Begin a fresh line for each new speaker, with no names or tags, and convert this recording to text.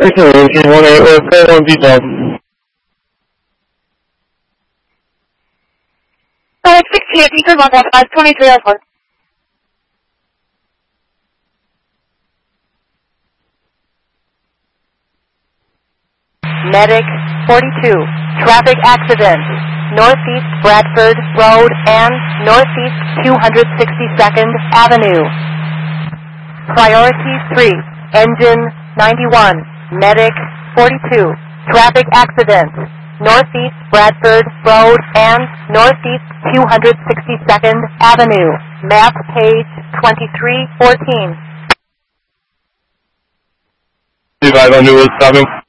Excellent. 1 detail.
68 Beacon 1.523 Airport.
Medic 42, traffic accident, Northeast Bradford Road and Northeast 262nd Avenue. Priority 3, engine 91, medic 42, traffic accident, Northeast Bradford Road and Northeast 262nd Avenue. Map page 2314.
25 on Newell, stopping.